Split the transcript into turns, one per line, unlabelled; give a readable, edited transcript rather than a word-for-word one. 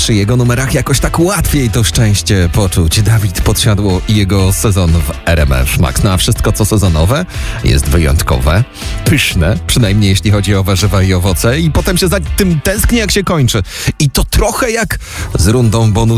przy jego numerach jakoś tak łatwiej to szczęście poczuć. Dawid Podsiadło i jego sezon w RMF Max. No a wszystko co sezonowe jest wyjątkowe, pyszne, przynajmniej jeśli chodzi o warzywa i owoce i potem się za tym tęskni jak się kończy. I to trochę jak z rundą bonus